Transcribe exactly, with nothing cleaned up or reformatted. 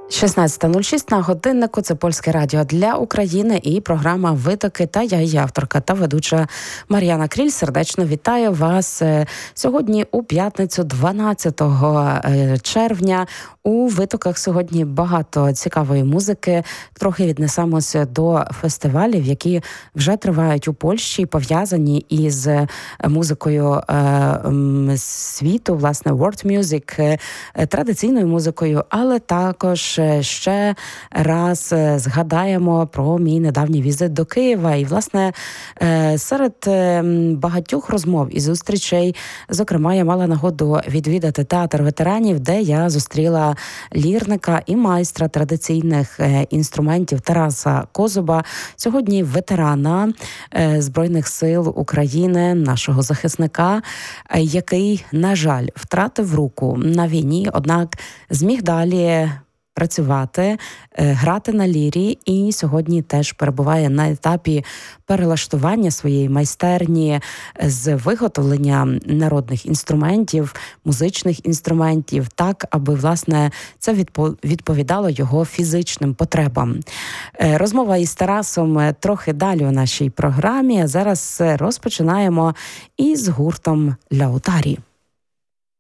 шістнадцята нуль шість на годиннику. Це Польське радіо для України і програма «Витоки». Та я, її авторка та ведуча Мар'яна Кріль. Сердечно вітаю вас сьогодні у п'ятницю, дванадцятого червня. У «Витоках» сьогодні багато цікавої музики. Трохи віднесемося до фестивалів, які вже тривають у Польщі, пов'язані із музикою е, світу, власне, world music, традиційною музикою, але також ще раз згадаємо про мій недавній візит до Києва. І, власне, серед багатьох розмов і зустрічей, зокрема, я мала нагоду відвідати театр ветеранів, де я зустріла лірника і майстра традиційних інструментів Тараса Козуба. Сьогодні ветерана Збройних сил України, нашого захисника, який, на жаль, втратив руку на війні, однак зміг далі працювати, грати на лірі і сьогодні теж перебуває на етапі перелаштування своєї майстерні з виготовлення народних інструментів, музичних інструментів, так, аби, власне, це відповідало його фізичним потребам. Розмова із Тарасом трохи далі у нашій програмі, а зараз розпочинаємо із гуртом Ляутарі.